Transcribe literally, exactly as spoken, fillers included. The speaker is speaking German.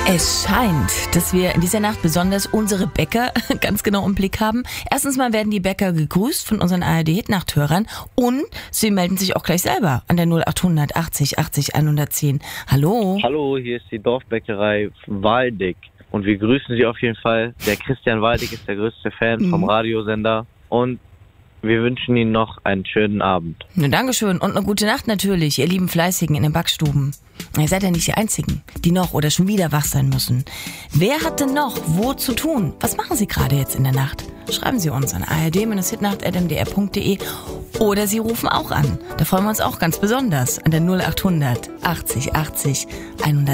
Es scheint, dass wir in dieser Nacht besonders unsere Bäcker ganz genau im Blick haben. Erstens mal werden die Bäcker gegrüßt von unseren A R D-Hit-Nachthörern und sie melden sich auch gleich selber an der null achthundert achtzig achtzig hundertzehn. Hallo. Hallo, hier ist die Dorfbäckerei Waldeck und wir grüßen Sie auf jeden Fall. Der Christian Waldeck ist der größte Fan vom Radiosender und wir wünschen Ihnen noch einen schönen Abend. Na, Dankeschön und eine gute Nacht natürlich, ihr lieben Fleißigen in den Backstuben. Ihr seid ja nicht die Einzigen, die noch oder schon wieder wach sein müssen. Wer hat denn noch wo zu tun? Was machen Sie gerade jetzt in der Nacht? Schreiben Sie uns an a r d hitnacht at m d r punkt d e oder Sie rufen auch an. Da freuen wir uns auch ganz besonders an der null achthundert achtzig achtzig hundertzehn.